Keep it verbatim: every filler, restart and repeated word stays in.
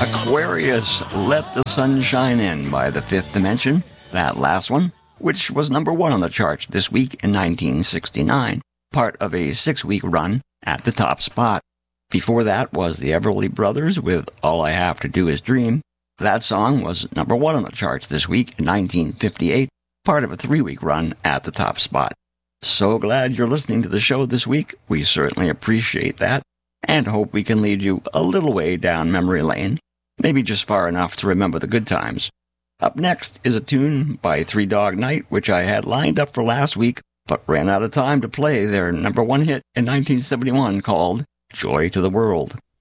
Aquarius, Let the Sun Shine In by The Fifth Dimension. That last one, which was number one on the charts this week in nineteen sixty-nine, part of a six-week run at the top spot. Before that was the Everly Brothers with All I Have to Do Is Dream. That song was number one on the charts this week in nineteen fifty-eight, part of a three-week run at the top spot. So glad you're listening to the show this week. We certainly appreciate that, and hope we can lead you a little way down memory lane, maybe just far enough to remember the good times. Up next is a tune by Three Dog Night, which I had lined up for last week, but ran out of time to play their number one hit in nineteen seventy-one called Joy to the World.